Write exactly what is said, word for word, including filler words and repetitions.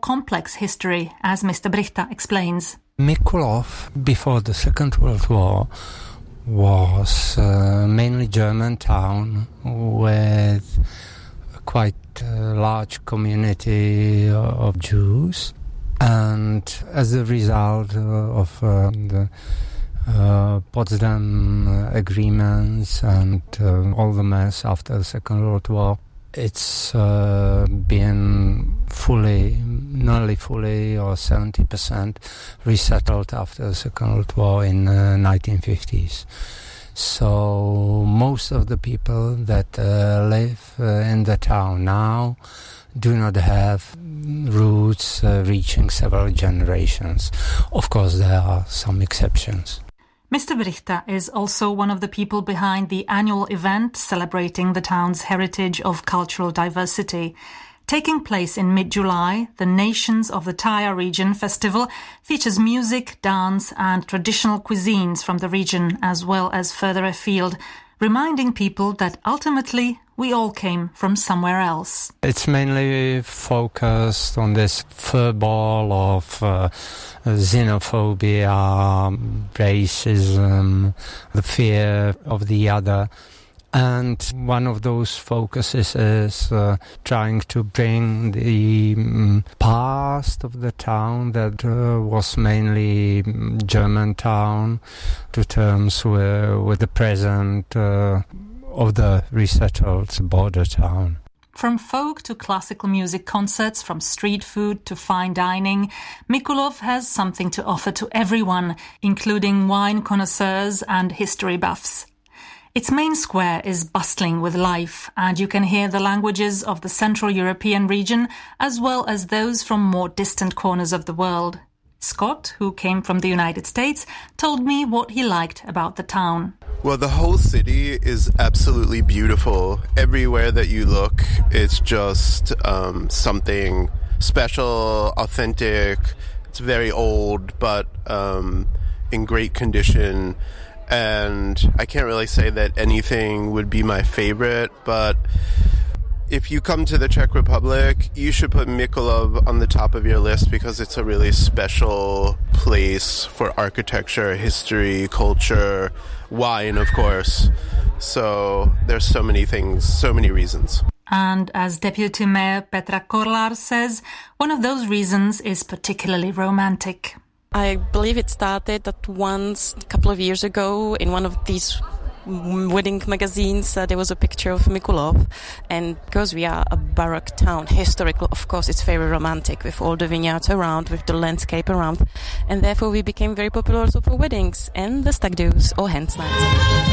complex history, as Mister Brychta explains. Mikulov, before the Second World War, was uh, mainly German town with a quite uh, large community of Jews. And as a result of uh, the uh, Potsdam agreements and uh, all the mess after the Second World War, it's uh, been fully, nearly fully, or seventy percent resettled after the Second World War in the uh, nineteen fifties. So most of the people that uh, live uh, in the town now do not have roots uh, reaching several generations. Of course, there are some exceptions. Mister Brychta is also one of the people behind the annual event celebrating the town's heritage of cultural diversity. Taking place in mid-July, the Nations of the Tyre Region Festival features music, dance and traditional cuisines from the region as well as further afield, reminding people that ultimately we all came from somewhere else. It's mainly focused on this furball of uh, xenophobia, racism, the fear of the other. And one of those focuses is uh, trying to bring the um, past of the town that uh, was mainly German town to terms with, with the present uh, of the resettled border town. From folk to classical music concerts, from street food to fine dining, Mikulov has something to offer to everyone, including wine connoisseurs and history buffs. Its main square is bustling with life, and you can hear the languages of the Central European region as well as those from more distant corners of the world. Scott, who came from the United States, told me what he liked about the town. Well, the whole city is absolutely beautiful. Everywhere that you look, it's just um, something special, authentic. It's very old, but um, in great condition. And I can't really say that anything would be my favorite, but if you come to the Czech Republic, you should put Mikulov on the top of your list because it's a really special place for architecture, history, culture, wine, of course. So there's so many things, so many reasons. And as Deputy Mayor Petra Korlar says, one of those reasons is particularly romantic. I believe it started that once, a couple of years ago, in one of these wedding magazines, uh, there was a picture of Mikulov. And because we are a baroque town, historical, of course, it's very romantic with all the vineyards around, with the landscape around. And therefore we became very popular also for weddings and the stag do's or hen nights.